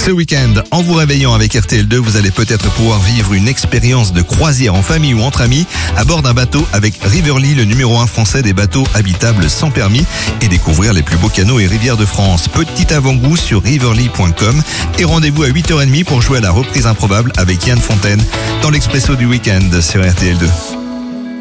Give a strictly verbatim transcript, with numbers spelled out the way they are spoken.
Ce week-end, en vous réveillant avec R T L deux, vous allez peut-être pouvoir vivre une expérience de croisière en famille ou entre amis à bord d'un bateau avec Riverly, le numéro un français des bateaux habitables sans permis, et découvrir les plus beaux canaux et rivières de France. Petit avant-goût sur riverly point com et rendez-vous à huit heures trente pour jouer à la reprise improbable avec Yann Fontaine dans l'Expresso du week-end sur R T L deux.